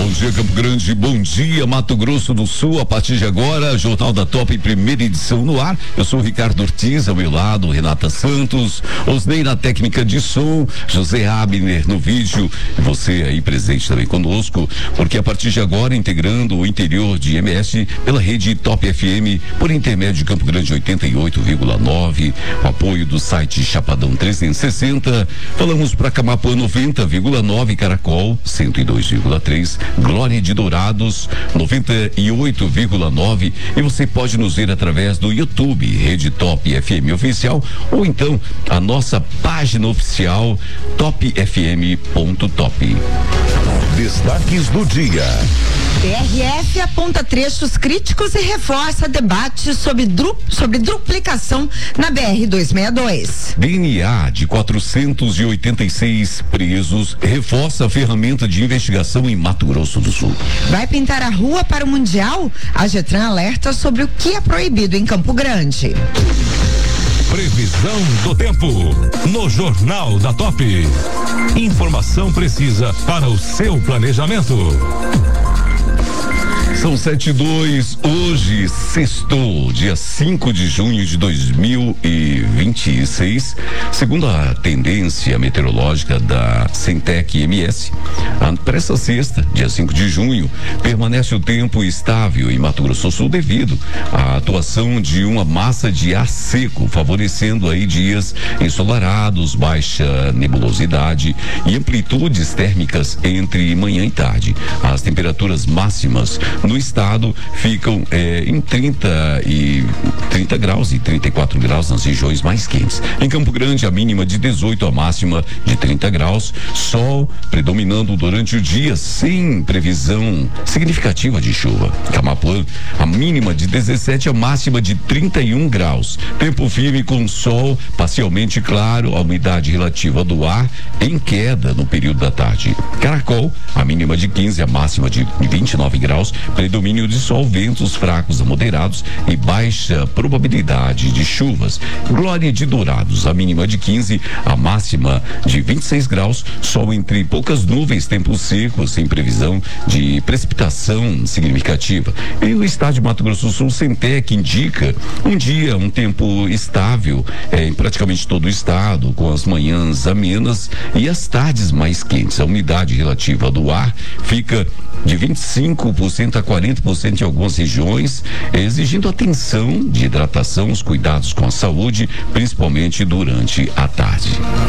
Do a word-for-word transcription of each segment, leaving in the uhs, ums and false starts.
Bom dia, Campo Grande, bom dia, Mato Grosso do Sul. A partir de agora, Jornal da Top, primeira edição no ar. Eu sou o Ricardo Ortiz, ao meu lado, Renata Santos, Osnei na técnica de som, José Abner no vídeo, e você aí presente também conosco, porque a partir de agora, integrando o interior de M S pela rede Top F M, por intermédio de Campo Grande oitenta e oito vírgula nove, o apoio do site Chapadão trezentos e sessenta, falamos para Camapuã noventa vírgula nove, Caracol cento e dois vírgula três, Glória de Dourados noventa e oito vírgula nove, e você pode nos ver através do YouTube, Rede Top F M Oficial, ou então a nossa página oficial top f m ponto top. Destaques do dia. P R F aponta trechos críticos e reforça debate sobre, dru, sobre duplicação na B R duzentos e sessenta e dois. D N A de quatrocentos e oitenta e seis presos reforça a ferramenta de investigação em Mato Grosso do Sul. Vai pintar a rua para o Mundial? A Getran alerta sobre o que é proibido em Campo Grande. Previsão do tempo no Jornal da Top. Informação precisa para o seu planejamento. São sete e dois, hoje, sextou, dia cinco de junho de dois mil e vinte e seis. Segundo a tendência meteorológica da Centec M S, para essa sexta, dia cinco de junho, permanece o tempo estável em Mato Grosso do Sul devido à atuação de uma massa de ar seco, favorecendo aí dias ensolarados, baixa nebulosidade e amplitudes térmicas entre manhã e tarde. As temperaturas máximas no estado ficam eh, em trinta e trinta graus e trinta e quatro graus nas regiões mais quentes. Em Campo Grande, a mínima de dezoito, a máxima de trinta graus, sol predominando durante o dia sem previsão significativa de chuva. Camapuã, a mínima de dezessete, a máxima de trinta e um graus. Tempo firme com sol parcialmente claro, a umidade relativa do ar em queda no período da tarde. Caracol, a mínima de quinze, a máxima de vinte e nove graus, predomínio de sol, ventos fracos a moderados e baixa probabilidade de chuvas. Glória de Dourados, a mínima de quinze, a máxima de vinte e seis graus, sol entre poucas nuvens, tempo seco, sem previsão de precipitação significativa. E o estado de Mato Grosso do Sul, Centec, indica um dia, um tempo estável é, em praticamente todo o estado, com as manhãs amenas e as tardes mais quentes. A umidade relativa do ar fica de vinte e cinco por cento a quarenta por cento em algumas regiões, exigindo atenção de hidratação, os cuidados com a saúde, principalmente durante a tarde.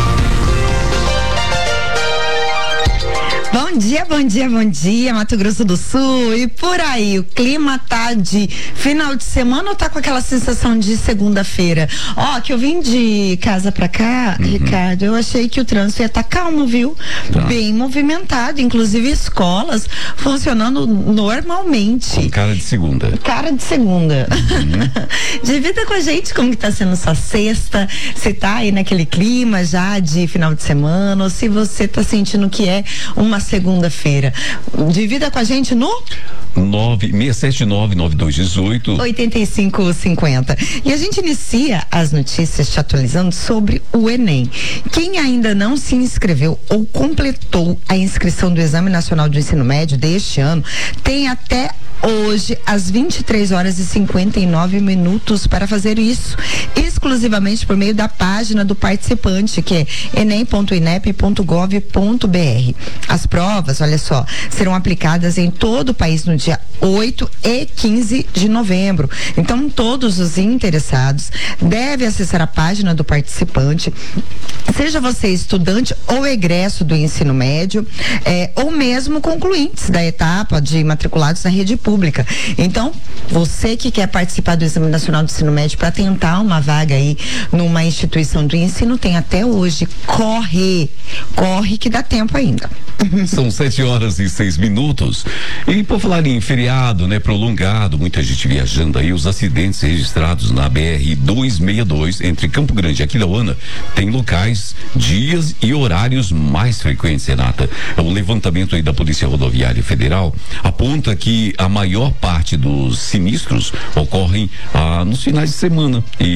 Bom dia, bom dia, bom dia, Mato Grosso do Sul. E por aí, o clima tá de final de semana ou tá com aquela sensação de segunda-feira? Ó, oh, que eu vim de casa pra cá, uhum. Ricardo, eu achei que o trânsito ia estar tá calmo, viu? Tá. Bem movimentado, inclusive escolas funcionando normalmente. Com cara de segunda. Cara de segunda. Uhum. Divida com a gente como que tá sendo sua sexta, se tá aí naquele clima já de final de semana, ou se você tá sentindo que é uma segunda-feira. Divida com a gente no nove seis sete nove nove dois um oito oitenta e cinco cinquenta. E a gente inicia as notícias te atualizando sobre o Enem. Quem ainda não se inscreveu ou completou a inscrição do Exame Nacional do Ensino Médio deste ano tem até hoje, às vinte e três horas e cinquenta e nove minutos, para fazer isso, exclusivamente por meio da página do participante, que é enem ponto inep ponto gov ponto br. As provas, olha só, serão aplicadas em todo o país no dia oito e quinze de novembro. Então, todos os interessados devem acessar a página do participante, seja você estudante ou egresso do ensino médio, eh, ou mesmo concluintes da etapa de matriculados na rede pública. Então, você que quer participar do Exame Nacional do Ensino Médio para tentar uma vaga aí numa instituição do ensino, tem até hoje. Corre, corre que dá tempo ainda. São sete horas e seis minutos. E por falar em feriado, né, prolongado, muita gente viajando aí, os acidentes registrados na B R duzentos e sessenta e dois entre Campo Grande e Aquidauana tem locais, dias e horários mais frequentes, Renata. O levantamento aí da Polícia Rodoviária Federal aponta que a maior parte dos sinistros ocorrem ah, nos finais de semana e nos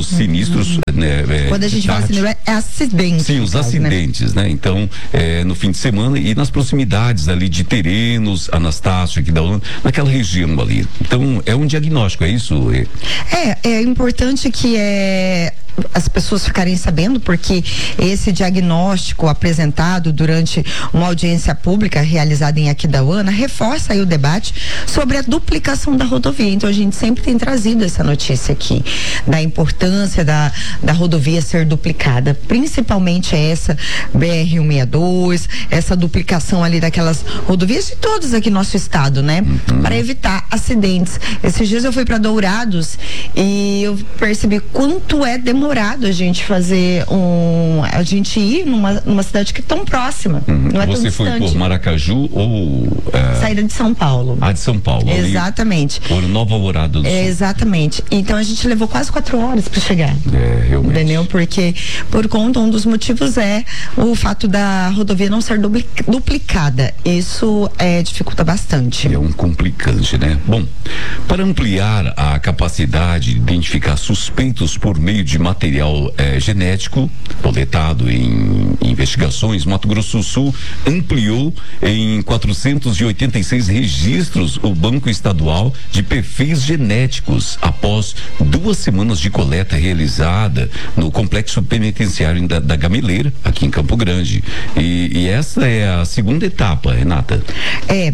sinistros, uhum. né? É, Quando a gente fala sinistro, é acidente. Sim, os caso, acidentes, né? né? Então, é, no fim de semana e nas proximidades ali de Terenos, Anastácio, aqui da Holanda, naquela região ali. Então, é um diagnóstico, é isso? É, é importante que é as pessoas ficarem sabendo, porque esse diagnóstico apresentado durante uma audiência pública realizada em Aquidauana reforça aí o debate sobre a duplicação da rodovia. Então a gente sempre tem trazido essa notícia aqui, da importância da, da rodovia ser duplicada, principalmente essa B R cento e sessenta e dois, essa duplicação ali daquelas rodovias de todas aqui no nosso estado, né? Uhum. Para evitar acidentes. Esses dias eu fui para Dourados e eu percebi quanto é demorado a gente fazer um, a gente ir numa, numa cidade que é tão próxima. Uhum. Não é Você tão foi distante. por Maracaju ou é... saída de São Paulo? Ah, de São Paulo. Exatamente. Por Nova Alvorada do é, Sul. Exatamente. Então a gente levou quase quatro horas para chegar. É, realmente. Entendeu? Porque por conta, um dos motivos é o fato da rodovia não ser duplicada. Isso é, dificulta bastante. É um complicante, né? Bom, para ampliar a capacidade de identificar suspeitos por meio de material eh, genético coletado em, em investigações, Mato Grosso do Sul ampliou em quatrocentos e oitenta e seis registros o Banco Estadual de Perfis Genéticos após duas semanas de coleta realizada no complexo penitenciário da, da Gameleira, aqui em Campo Grande. E, e essa é a segunda etapa, Renata. É,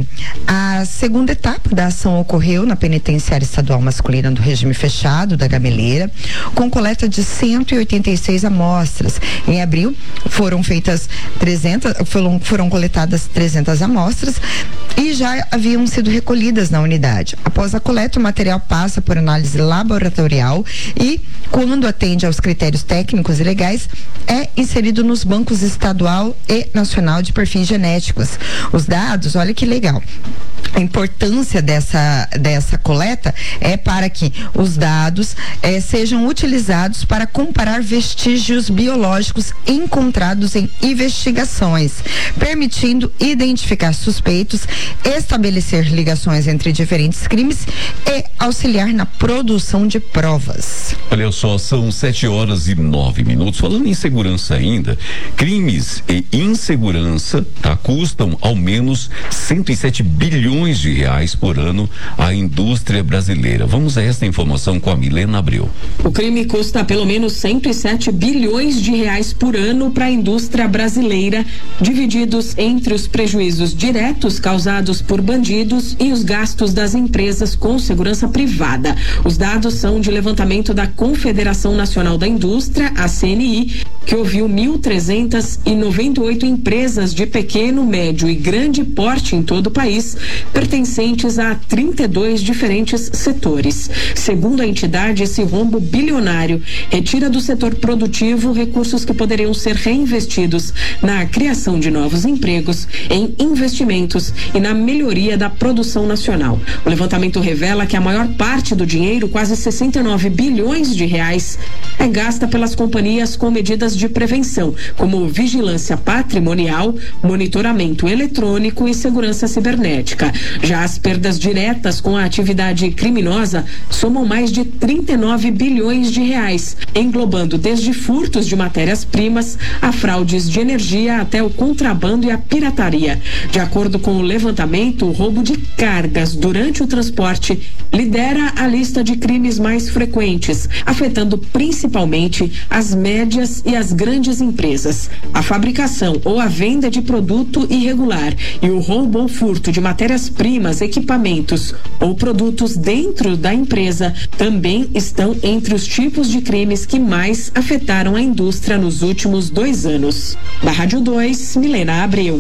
a segunda etapa da ação ocorreu na penitenciária estadual masculina do regime fechado da Gameleira, com coleta de cento e oitenta e seis amostras. Em abril foram feitas trezentas, foram, foram coletadas trezentas amostras e já haviam sido recolhidas na unidade. Após a coleta, o material passa por análise laboratorial e, quando atende aos critérios técnicos e legais, é inserido nos bancos estadual e nacional de perfis genéticos. Os dados, olha que legal. A importância dessa, dessa coleta é para que os dados eh, sejam utilizados para comparar vestígios biológicos encontrados em investigações, permitindo identificar suspeitos, estabelecer ligações entre diferentes crimes e auxiliar na produção de provas. Olha só, são sete horas e nove minutos. Falando em segurança ainda, crimes e insegurança, tá, custam ao menos cento e sete bilhões de reais por ano à indústria brasileira. Vamos a esta informação com a Milena Abreu. O crime custa pelo menos cento e sete bilhões de reais por ano para a indústria brasileira, divididos entre os prejuízos diretos causados por bandidos e os gastos das empresas com segurança privada. Os dados são de levantamento da Confederação Nacional da Indústria, a C N I, que ouviu mil trezentas e noventa e oito empresas de pequeno, médio e grande porte em todo o país, pertencentes a trinta e dois diferentes setores. Segundo a entidade, esse rombo bilionário retira do setor produtivo recursos que poderiam ser reinvestidos na criação de novos empregos, em investimentos e na melhoria da produção nacional. O levantamento revela que a maior parte do dinheiro, quase sessenta e nove bilhões de reais, é gasta pelas companhias com medidas de prevenção, como vigilância patrimonial, monitoramento eletrônico e segurança cibernética. Já as perdas diretas com a atividade criminosa somam mais de trinta e nove bilhões de reais, englobando desde furtos de matérias-primas a fraudes de energia até o contrabando e a pirataria. De acordo com o levantamento, o roubo de cargas durante o transporte lidera a lista de crimes mais frequentes, afetando principalmente as médias e as grandes empresas. A fabricação ou a venda de produto irregular e o roubo ou furto de matérias-primas, equipamentos ou produtos dentro da empresa também estão entre os tipos de crimes que mais afetaram a indústria nos últimos dois anos. Da Rádio dois, Milena Abreu.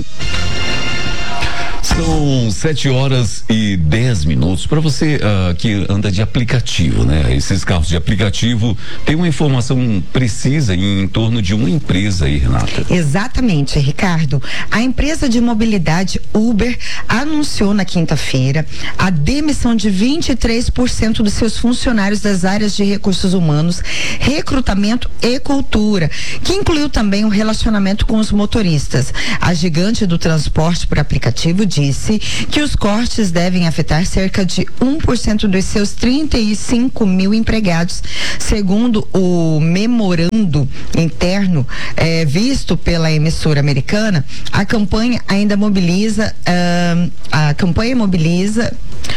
São sete horas e dez minutos. Para você uh, que anda de aplicativo, né? Esses carros de aplicativo tem uma informação precisa em torno de uma empresa aí, Renata. Exatamente, Ricardo. A empresa de mobilidade Uber anunciou na quinta-feira a demissão de vinte e três por cento dos seus funcionários das áreas de recursos humanos, recrutamento e cultura, que incluiu também o relacionamento com os motoristas. A gigante do transporte por aplicativo disse que os cortes devem afetar cerca de um por cento dos seus trinta e cinco mil empregados. Segundo o memorando interno eh, visto pela emissora americana, a campanha ainda mobiliza, uh, a campanha mobiliza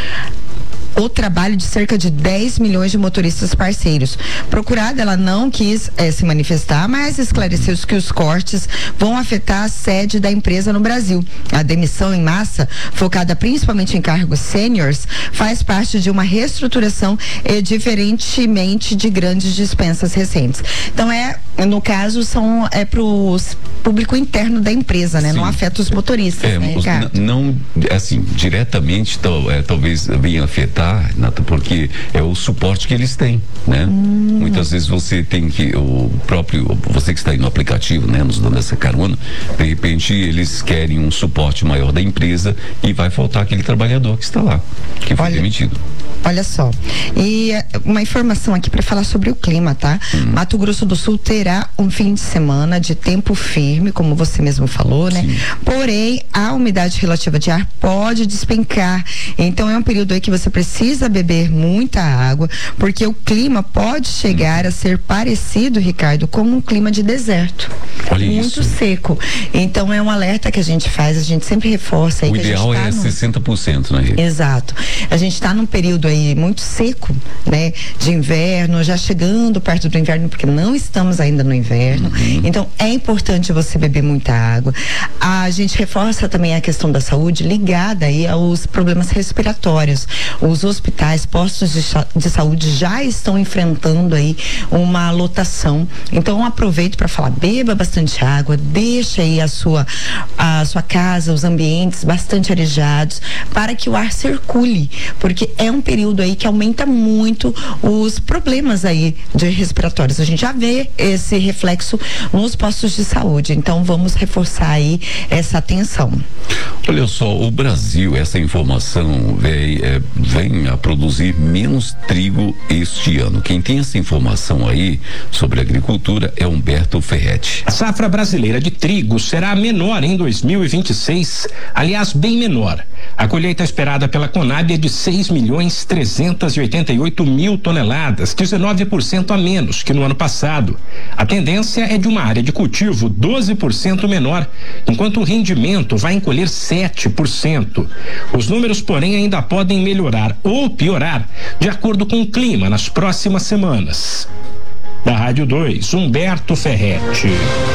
o trabalho de cerca de dez milhões de motoristas parceiros. Procurada, ela não quis eh, se manifestar, mas esclareceu que os cortes vão afetar a sede da empresa no Brasil. A demissão em massa, focada principalmente em cargos sêniores, faz parte de uma reestruturação eh, diferentemente de grandes dispensas recentes. Então, é, no caso, são é para o público interno da empresa, né? Sim. Não afeta os motoristas, é, né, os, Ricardo? Não, assim, diretamente, tal, é, talvez venha afetar, Nata, porque é o suporte que eles têm, né? Hum. Muitas vezes você tem que, o próprio, você que está aí no aplicativo, né, nos dando essa carona, de repente eles querem um suporte maior da empresa e vai faltar aquele trabalhador que está lá, que foi Olha, demitido. Olha só, e uma informação aqui para falar sobre o clima, tá? Hum. Mato Grosso do Sul terá um fim de semana de tempo firme, como você mesmo falou, né? Sim. Porém, a umidade relativa de ar pode despencar, então é um período aí que você precisa beber muita água, porque o clima pode chegar hum. a ser parecido, Ricardo, como um clima de deserto. Olha muito isso. seco. Então é um alerta que a gente faz, a gente sempre reforça aí o que ideal a gente tá é no... sessenta por cento, né? Exato. A gente está num período aí muito seco, né? De inverno, já chegando perto do inverno, porque não estamos ainda no inverno. Uhum. Então é importante você beber muita água. A gente reforça também a questão da saúde ligada aí aos problemas respiratórios. Os hospitais, postos de, de saúde já estão enfrentando aí uma lotação. Então aproveito para falar, beba bastante água, deixa aí a sua a sua casa, os ambientes bastante arejados, para que o ar circule, porque é um período aí que aumenta muito os problemas aí de respiratórios. A gente já vê esse reflexo nos postos de saúde, então vamos reforçar aí essa atenção. Olha só, o Brasil, essa informação vem, é, vem a produzir menos trigo este ano. Quem tem essa informação aí sobre agricultura é Humberto Ferretti. A safra brasileira de trigo será menor em dois mil e vinte e seis, aliás, bem menor. A colheita esperada pela Conab é de seis milhões trezentos e oitenta e oito mil toneladas, dezenove por cento a menos que no ano passado. A tendência é de uma área de cultivo doze por cento menor, enquanto o rendimento vai encolher sete por cento. Os números, porém, ainda podem melhorar ou piorar de acordo com o clima nas próximas semanas. Da Rádio dois, Humberto Ferretti.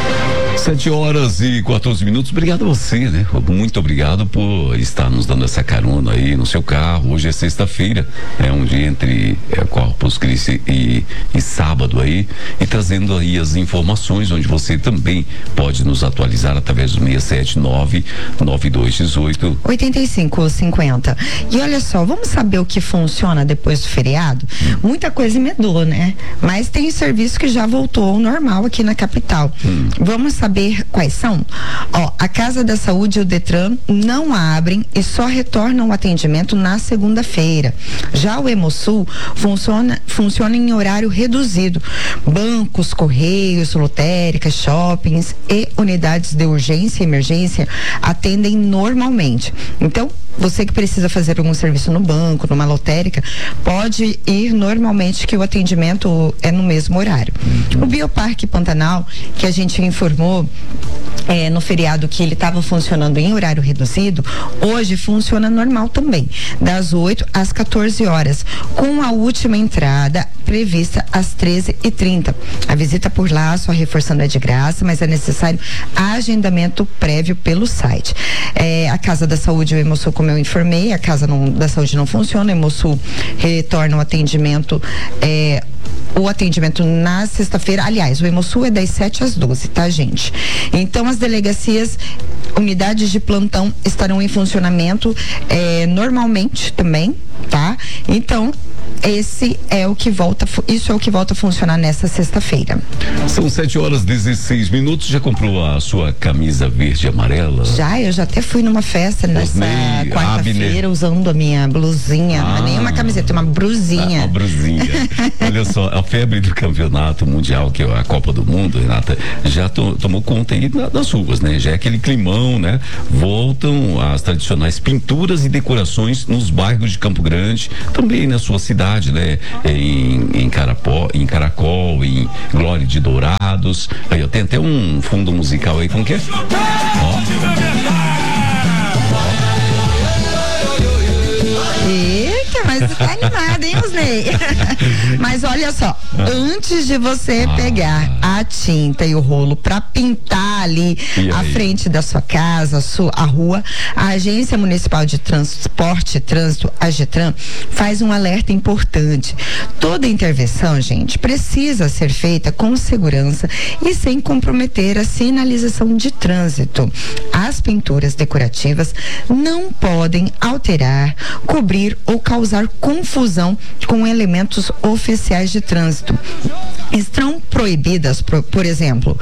Sete horas e quatorze minutos. Obrigado a você, né? Muito obrigado por estar nos dando essa carona aí no seu carro. Hoje é sexta-feira, é um dia entre é, Corpus Christi e, e sábado aí, e trazendo aí as informações, onde você também pode nos atualizar através do seis sete nove, nove dois um oito, oitenta e cinco cinquenta. E olha só, vamos saber o que funciona depois do feriado? Hum. Muita coisa emendou, né? Mas tem serviço que já voltou ao normal aqui na capital. Hum. Vamos saber quais são? Ó, a Casa da Saúde e o Detran não abrem e só retornam o atendimento na segunda-feira. Já o Hemosul funciona, funciona em horário reduzido. Bancos, correios, lotéricas, shoppings e unidades de urgência e emergência atendem normalmente. Então, você que precisa fazer algum serviço no banco, numa lotérica, pode ir normalmente, que o atendimento é no mesmo horário. O Bioparque Pantanal, que a gente informou É, no feriado que ele estava funcionando em horário reduzido, hoje funciona normal também, das oito às quatorze horas, com a última entrada prevista às treze e trinta. A visita por lá, só reforçando, é de graça, mas é necessário agendamento prévio pelo site. É, a Casa da Saúde e o Hemosul, como eu informei, a Casa não, da Saúde não funciona, o Hemosul retorna o atendimento é, o atendimento na sexta-feira. Aliás, o Hemosul é das sete às doze, tá, gente? Então, as delegacias, unidades de plantão estarão em funcionamento é, normalmente também, tá? Então, esse é o que volta, isso é o que volta a funcionar nessa sexta-feira. São sete horas e dezesseis minutos. Já comprou a sua camisa verde e amarela? Já, eu já até fui numa festa nessa quarta-feira usando a minha blusinha, ah, não é nem uma camiseta, uma brusinha. Uma brusinha. Olha só, a febre do campeonato mundial, que é a Copa do Mundo, Renata, já to, tomou conta aí na, das ruas, né? Já é aquele climão, né? Voltam as tradicionais pinturas e decorações nos bairros de Campo Grande, também na sua cidade, né? Em, em, Carapó, em Caracol, em Glória de Dourados. Aí, ó, tem até um fundo musical aí, como que é? Ó. Eita, mas tá animado, hein, Osnei? Mas olha só, antes de você ah. pegar a tinta e o rolo pra pintar ali a frente da sua casa, a, sua, a rua, a Agência Municipal de Transporte e Trânsito, a Getran, faz um alerta importante. Toda intervenção, gente, precisa ser feita com segurança e sem comprometer a sinalização de trânsito. As pinturas decorativas não podem alterar, cobrir ou causar confusão com elementos oficiais de trânsito. Estão proibidas, por, por exemplo,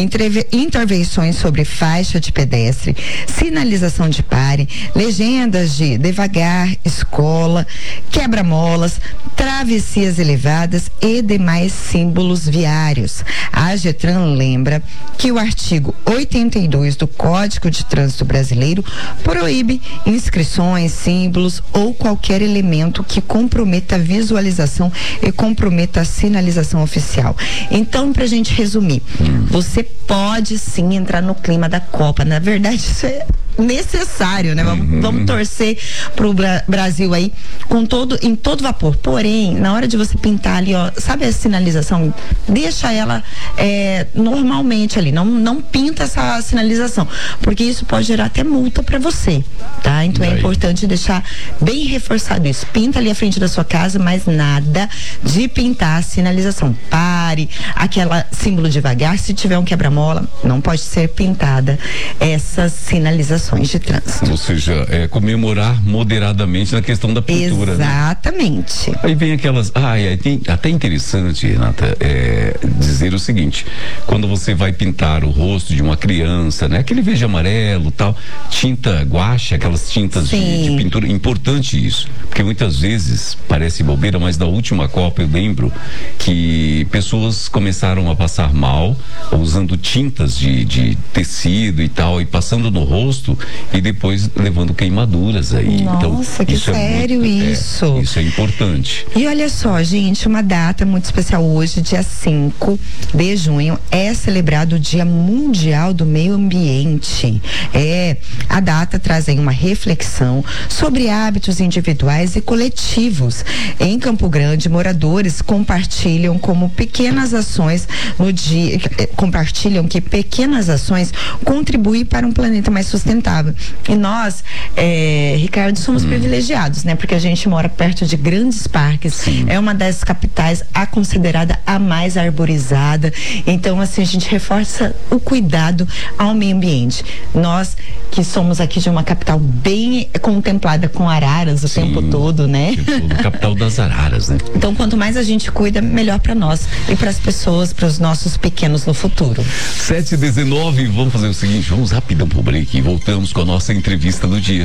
intervenções sobre faixa de pedestre, sinalização de pare, legendas de devagar, escola, quebra-molas, travessias elevadas e demais símbolos viários. A Getran lembra que o artigo oitenta e dois do Código de Trânsito Brasileiro proíbe inscrições, símbolos ou qualquer elemento que comprometa a visualização e comprometa a sinalização oficial. Então, pra gente resumir, você pode sim entrar no clima da Copa. Na verdade, isso é necessário, né? Vamos, uhum. vamos torcer pro Bra- Brasil aí com todo, em todo vapor. Porém, na hora de você pintar ali, ó, sabe a sinalização? Deixa ela é, normalmente ali, não, não pinta essa sinalização, porque isso pode gerar até multa para você, tá? Então é importante deixar bem reforçado isso. Pinta ali à frente da sua casa, mas nada de pintar a sinalização. Pare, aquela símbolo devagar, se tiver um quebra-mola, não pode ser pintada essas sinalizações de trânsito. Ou seja, é comemorar moderadamente na questão da pintura. Exatamente. Né? Aí vem aquelas. Ah, é até interessante, Renata, é, dizer o seguinte: quando você vai pintar o rosto de uma criança, né? Aquele verde amarelo, tal, tinta guache, aquelas tintas de, de pintura. Importante isso, porque muitas vezes parece bobeira, mas na última Copa eu lembro que pessoas começaram a passar mal usando tintas de, de tecido e tal, e passando no rosto e depois levando queimaduras aí. Nossa, então, que isso sério é muito, isso. É, isso é importante. E olha só, gente, uma data muito especial hoje, dia cinco de junho, é celebrado o Dia Mundial do Meio Ambiente. É, a data traz aí uma reflexão sobre hábitos individuais e coletivos. Em Campo Grande, moradores compartilham como pequenas ações no dia, compartilham que pequenas ações contribuem para um planeta mais sustentável. E nós, é, Ricardo, somos hum. privilegiados, né? Porque a gente mora perto de grandes parques. Sim. É uma das capitais a considerada a mais arborizada. Então, assim, a gente reforça o cuidado ao meio ambiente. Nós que somos aqui de uma capital bem contemplada com araras o Sim, tempo todo, né? Todo, capital das araras, né? Então, quanto mais a gente cuida, melhor para nós e para as pessoas, para os nossos pequenos no futuro. sete e dezenove, vamos fazer o seguinte, vamos rapidão pro break e voltamos com a nossa entrevista do dia.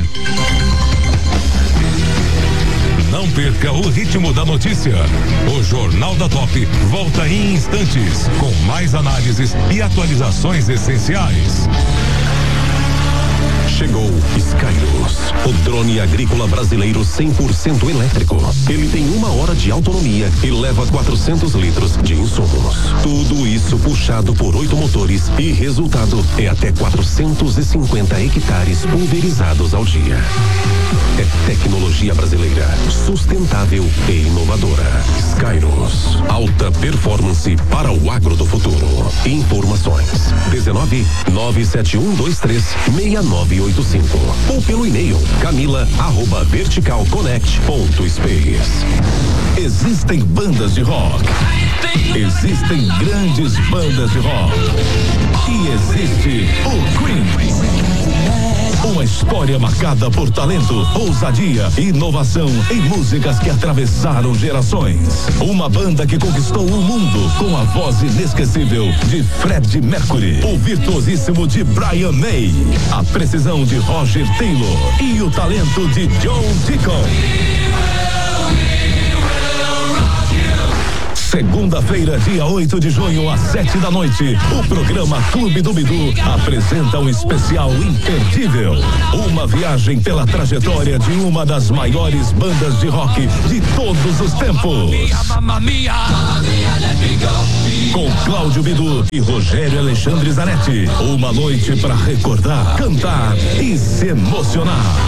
Não perca o ritmo da notícia. O Jornal da Top volta em instantes com mais análises e atualizações essenciais. Chegou Skyros, o drone agrícola brasileiro cem por cento elétrico. Ele tem uma hora de autonomia e leva quatrocentos litros de insumos. Tudo isso puxado por oito motores e resultado é até quatrocentos e cinquenta hectares pulverizados ao dia. É tecnologia brasileira, sustentável e inovadora. Skyros, alta performance para o agro do futuro. Informações: dezenove, nove sete um dois três, seis nove oito cinco ou pelo e-mail camila arroba verticalconnect ponto space. Existem bandas de rock, existem grandes bandas de rock e existe o Cream. Uma história marcada por talento, ousadia e inovação em músicas que atravessaram gerações. Uma banda que conquistou o mundo com a voz inesquecível de Freddie Mercury, o virtuosíssimo de Brian May, a precisão de Roger Taylor e o talento de John Deacon. Segunda-feira, dia oito de junho, às sete da noite, o programa Clube do Bidu apresenta um especial imperdível. Uma viagem pela trajetória de uma das maiores bandas de rock de todos os tempos. Com Cláudio Bidu e Rogério Alexandre Zanetti. Uma noite para recordar, cantar e se emocionar.